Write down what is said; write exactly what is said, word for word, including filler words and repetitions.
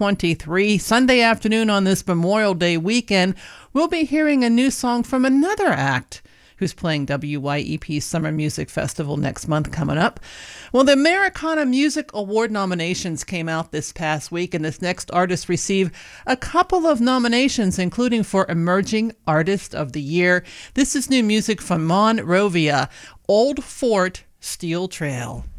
twenty-three. Sunday afternoon on this Memorial Day weekend, we'll be hearing a new song from another act who's playing W Y E P's Summer Music Festival next month coming up. Well, the Americana Music Award nominations came out this past week, and this next artist received a couple of nominations, including for Emerging Artist of the Year. This is new music from Monrovia, Old Fort Steel Trail.